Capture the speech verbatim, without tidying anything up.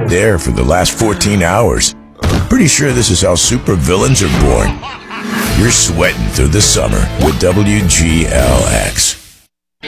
there for the last fourteen hours. Pretty sure this is how supervillains are born. You're sweating through the summer with W G L X.